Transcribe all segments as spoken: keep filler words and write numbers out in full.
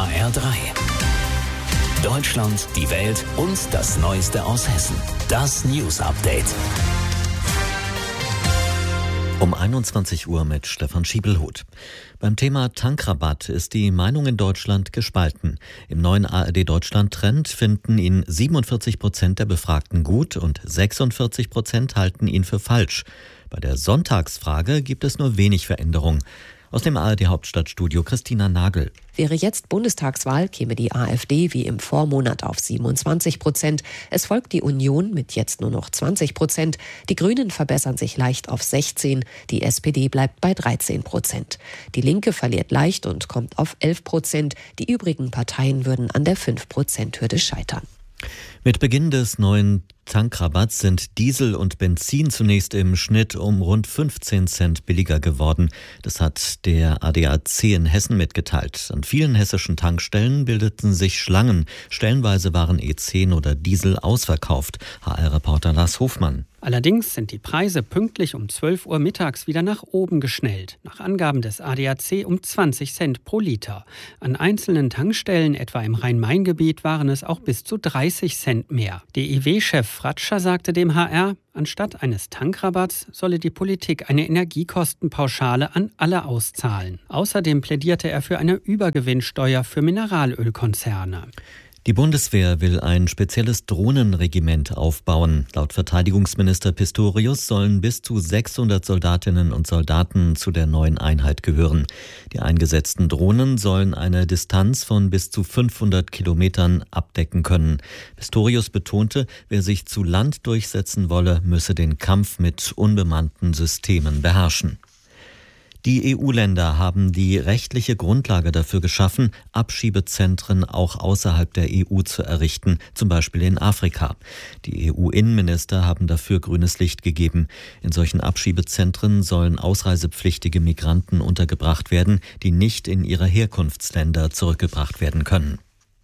H R drei. Deutschland, die Welt und das Neueste aus Hessen. Das News Update. Um einundzwanzig Uhr mit Stefan Schiebelhuth. Beim Thema Tankrabatt ist die Meinung in Deutschland gespalten. Im neuen A R D Deutschland-Trend finden ihn siebenundvierzig Prozent der Befragten gut und sechsundvierzig Prozent halten ihn für falsch. Bei der Sonntagsfrage gibt es nur wenig Veränderung. Aus dem A R D-Hauptstadtstudio Christina Nagel. Wäre jetzt Bundestagswahl, käme die AfD wie im Vormonat auf siebenundzwanzig Prozent. Es folgt die Union mit jetzt nur noch zwanzig Prozent. Die Grünen verbessern sich leicht auf sechzehn. Die S P D bleibt bei dreizehn Prozent. Die Linke verliert leicht und kommt auf elf Prozent. Die übrigen Parteien würden an der fünf Prozent Hürde scheitern. Mit Beginn des neuen Tankrabatts sind Diesel und Benzin zunächst im Schnitt um rund fünfzehn Cent billiger geworden. Das hat der A D A C in Hessen mitgeteilt. An vielen hessischen Tankstellen bildeten sich Schlangen. Stellenweise waren E zehn oder Diesel ausverkauft. H R-Reporter Lars Hofmann. Allerdings sind die Preise pünktlich um zwölf Uhr mittags wieder nach oben geschnellt. Nach Angaben des A D A C um zwanzig Cent pro Liter. An einzelnen Tankstellen, etwa im Rhein-Main-Gebiet, waren es auch bis zu dreißig Cent mehr. D I W-Chef Fratscher sagte dem H R, anstatt eines Tankrabatts solle die Politik eine Energiekostenpauschale an alle auszahlen. Außerdem plädierte er für eine Übergewinnsteuer für Mineralölkonzerne. Die Bundeswehr will ein spezielles Drohnenregiment aufbauen. Laut Verteidigungsminister Pistorius sollen bis zu sechshundert Soldatinnen und Soldaten zu der neuen Einheit gehören. Die eingesetzten Drohnen sollen eine Distanz von bis zu fünfhundert Kilometern abdecken können. Pistorius betonte, wer sich zu Land durchsetzen wolle, müsse den Kampf mit unbemannten Systemen beherrschen. Die E U-Länder haben die rechtliche Grundlage dafür geschaffen, Abschiebezentren auch außerhalb der E U zu errichten, zum Beispiel in Afrika. Die E U-Innenminister haben dafür grünes Licht gegeben. In solchen Abschiebezentren sollen ausreisepflichtige Migranten untergebracht werden, die nicht in ihre Herkunftsländer zurückgebracht werden können.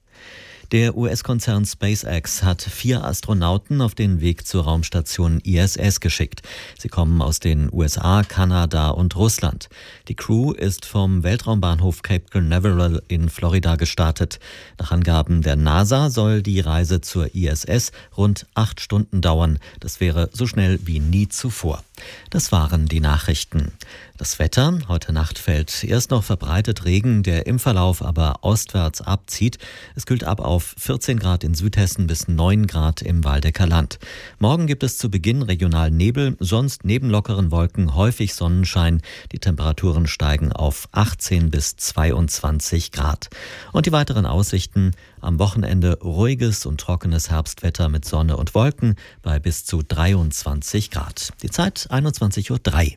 Der U S-Konzern SpaceX hat vier Astronauten auf den Weg zur Raumstation I S S geschickt. Sie kommen aus den U S A, Kanada und Russland. Die Crew ist vom Weltraumbahnhof Cape Canaveral in Florida gestartet. Nach Angaben der NASA soll die Reise zur I S S rund acht Stunden dauern. Das wäre so schnell wie nie zuvor. Das waren die Nachrichten. Das Wetter: Heute Nacht fällt erst noch verbreitet Regen, der im Verlauf aber ostwärts abzieht. Es kühlt ab auf vierzehn Grad in Südhessen bis neun Grad im Waldecker Land. Morgen gibt es zu Beginn regional Nebel, sonst neben lockeren Wolken häufig Sonnenschein. Die Temperaturen steigen auf achtzehn bis zweiundzwanzig Grad. Und die weiteren Aussichten: Am Wochenende ruhiges und trockenes Herbstwetter mit Sonne und Wolken bei bis zu dreiundzwanzig Grad. Die Zeit einundzwanzig Uhr drei.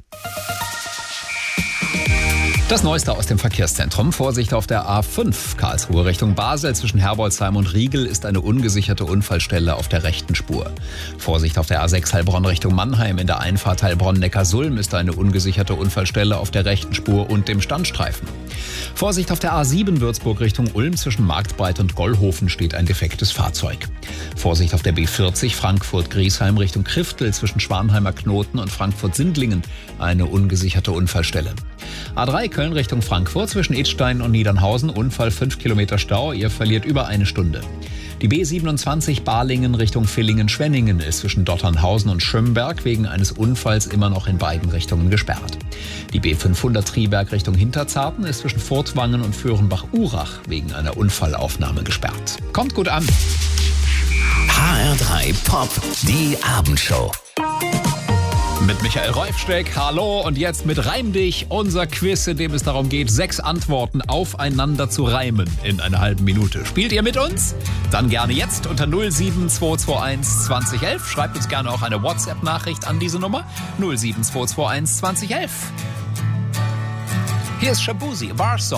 Das Neueste aus dem Verkehrszentrum. Vorsicht auf der A fünf Karlsruhe Richtung Basel. Zwischen Herbolzheim und Riegel ist eine ungesicherte Unfallstelle auf der rechten Spur. Vorsicht auf der A sechs Heilbronn Richtung Mannheim. In der Einfahrt Heilbronn-Neckarsulm ist eine ungesicherte Unfallstelle auf der rechten Spur und dem Standstreifen. Vorsicht auf der A sieben Würzburg Richtung Ulm. Zwischen Marktbreit und Gollhofen steht ein defektes Fahrzeug. Vorsicht auf der B vierzig Frankfurt-Griesheim Richtung Kriftel. Zwischen Schwanheimer Knoten und Frankfurt-Sindlingen eine ungesicherte Unfallstelle. A drei Köln Richtung Frankfurt zwischen Idstein und Niedernhausen. Unfall, fünf Kilometer Stau. Ihr verliert über eine Stunde. Die B siebenundzwanzig Balingen Richtung Villingen-Schwenningen ist zwischen Dotternhausen und Schömberg wegen eines Unfalls immer noch in beiden Richtungen gesperrt. Die B fünfhundert Triberg Richtung Hinterzarten ist zwischen Furtwangen und Föhrenbach-Urach wegen einer Unfallaufnahme gesperrt. Kommt gut an. H R drei Pop, die Abendshow. Mit Michael Reufsteck, hallo, und jetzt mit Reim dich, unser Quiz, in dem es darum geht, sechs Antworten aufeinander zu reimen in einer halben Minute. Spielt ihr mit uns? Dann gerne jetzt unter null sieben zwei zwei eins zwanzig elf. Schreibt uns gerne auch eine WhatsApp-Nachricht an diese Nummer null sieben zwei zwei eins zwanzig elf. Hier ist Shabuzi, Bar Song.